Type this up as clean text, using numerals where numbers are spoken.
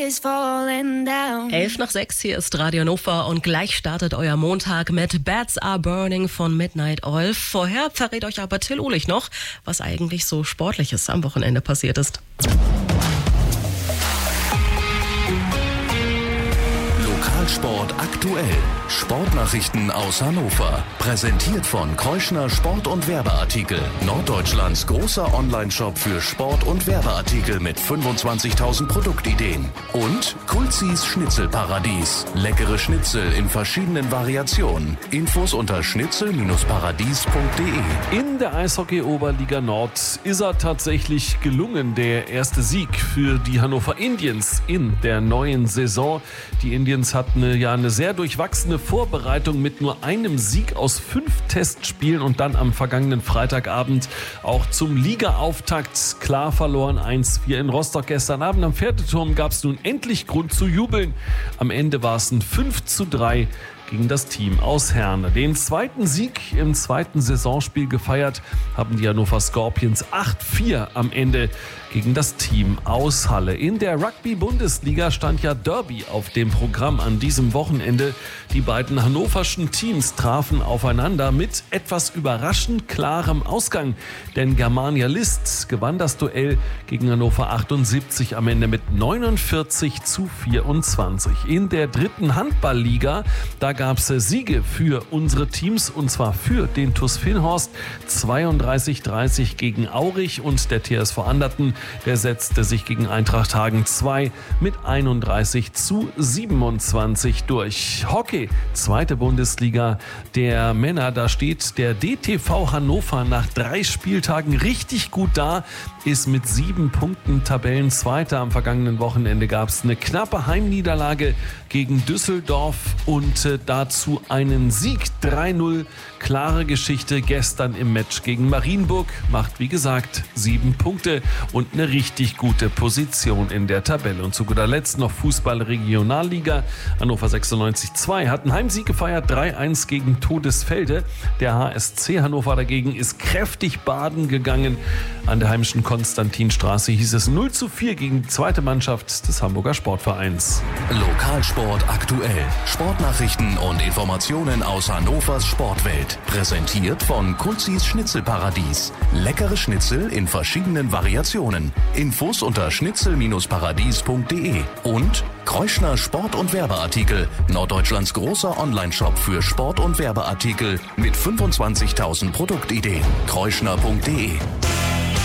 is falling down. 5:11, hier ist Radio Hannover und gleich startet euer Montag mit Bats Are Burning von Midnight Oil. Vorher verrät euch aber Till Uhlich noch, was eigentlich so Sportliches am Wochenende passiert ist. Lokalsport aktuell. Sportnachrichten aus Hannover. Präsentiert von Kreuschner Sport- und Werbeartikel. Norddeutschlands großer Onlineshop für Sport- und Werbeartikel mit 25.000 Produktideen. Und Kulzis Schnitzelparadies. Leckere Schnitzel in verschiedenen Variationen. Infos unter schnitzel-paradies.de. In der Eishockey-Oberliga Nord ist er tatsächlich gelungen, der erste Sieg für die Hannover Indians in der neuen Saison. Die Indians hatten eine sehr durchwachsene Vorbereitung mit nur einem Sieg aus 5 Testspielen und dann am vergangenen Freitagabend auch zum Ligaauftakt klar verloren. 1-4 in Rostock gestern Abend. Am Pferdeturm gab es nun endlich Grund zu jubeln. Am Ende war es ein 5-3 gegen das Team aus Herne. Den zweiten Sieg im zweiten Saisonspiel gefeiert haben die Hannover Scorpions 8-4 am Ende gegen das Team aus Halle. In der Rugby-Bundesliga stand ja Derby auf dem Programm an diesem Wochenende. Die beiden hannoverschen Teams trafen aufeinander mit etwas überraschend klarem Ausgang. Denn Germania List gewann das Duell gegen Hannover 78 am Ende mit 49-24. In der dritten Handballliga, da gab es Siege für unsere Teams und zwar für den TuS Vilhorst 32-30 gegen Aurich und der TSV Anderten, der setzte sich gegen Eintracht Hagen 2 mit 31-27 durch. Hockey, zweite Bundesliga der Männer, da steht der DTV Hannover nach 3 Spieltagen richtig gut da, ist mit 7 Punkten Tabellenzweiter. Am vergangenen Wochenende gab es eine knappe Heimniederlage gegen Düsseldorf und dazu einen Sieg 3-0. Klare Geschichte gestern im Match gegen Marienburg. Macht wie gesagt 7 Punkte und eine richtig gute Position in der Tabelle. Und zu guter Letzt noch Fußball-Regionalliga. Hannover 96-2 hat einen Heimsieg gefeiert, 3-1 gegen Todesfelde. Der HSC Hannover dagegen ist kräftig baden gegangen. An der heimischen Konstantinstraße hieß es 0-4 gegen die zweite Mannschaft des Hamburger Sportvereins. Lokalsport aktuell. Sportnachrichten und Informationen aus Hannovers Sportwelt. Präsentiert von Kulzis Schnitzelparadies. Leckere Schnitzel in verschiedenen Variationen. Infos unter schnitzel-paradies.de. Und Kreuschner Sport- und Werbeartikel. Norddeutschlands großer Onlineshop für Sport- und Werbeartikel mit 25.000 Produktideen. kreuschner.de